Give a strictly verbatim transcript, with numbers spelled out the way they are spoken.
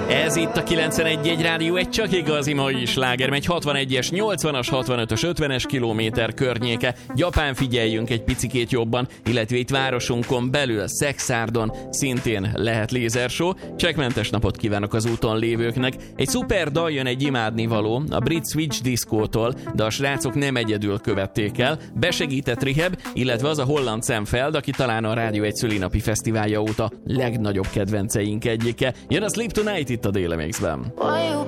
Ez itt a kilencvenegy egy Rádió, egy csak igazi mai sláger, megy hatvanegyes, nyolcvanas, hatvanötös, ötvenes kilométer környéke. Gyapán figyeljünk egy picikét jobban, illetve itt városunkon belül, Szexárdon szintén lehet lézershow. Csekkmentes napot kívánok az úton lévőknek. Egy szuper dal jön, egy imádnivaló, a brit Switch Disco-tól, de a srácok nem egyedül követték el. Besegített Rihab, illetve az a holland Szemfeld, aki talán a Rádió egy szülinapi fesztiválja óta legnagyobb kedvenceink egyike. Jön a Sleep Tonight itt a Dél em iksz-ben.